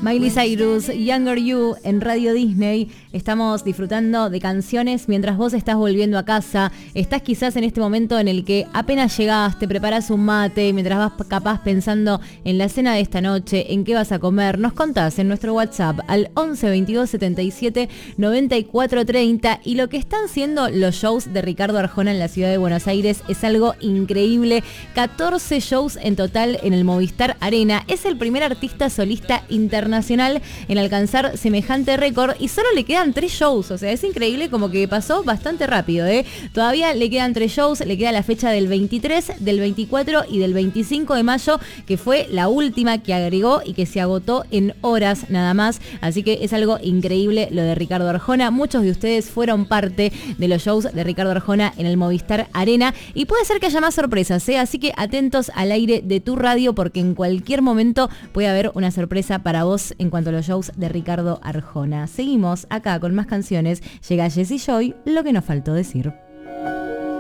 Miley Cyrus, Younger You en Radio Disney. Estamos disfrutando de canciones mientras vos estás volviendo a casa. Estás quizás en este momento en el que apenas llegás, te preparás un mate, mientras vas capaz pensando en la cena de esta noche, en qué vas a comer. Nos contás en nuestro WhatsApp al 11 22 77 94 30. Y lo que están siendo los shows de Ricardo Arjona en la ciudad de Buenos Aires es algo increíble. 14 shows en total en el Movistar Arena. Es el primer artista solista internacional en alcanzar semejante récord y solo le quedan 3 shows, o sea, es increíble, como que pasó bastante rápido, ¿eh? Todavía le quedan 3 shows, le queda la fecha del 23, del 24 y del 25 de mayo, que fue la última que agregó y que se agotó en horas nada más, así que es algo increíble lo de Ricardo Arjona. Muchos de ustedes fueron parte de los shows de Ricardo Arjona en el Movistar Arena y puede ser que haya más sorpresas, ¿eh? Así que atentos al aire de tu radio porque en cualquier momento puede haber una sorpresa para vos en cuanto a los shows de Ricardo Arjona. Seguimos acá con más canciones. Llega Jessy Joy, lo que nos faltó decir.